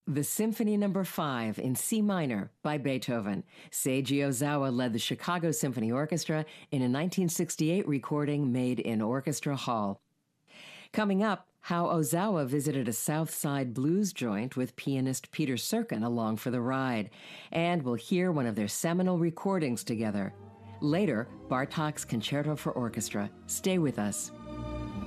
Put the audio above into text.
The Symphony No. 5 in C minor by Beethoven. Seiji Ozawa led the Chicago Symphony Orchestra in a 1968 recording made in Orchestra Hall. Coming up, how Ozawa visited a South Side blues joint with pianist Peter Serkin along for the ride. And we'll hear one of their seminal recordings together. Later, Bartok's Concerto for Orchestra. Stay with us.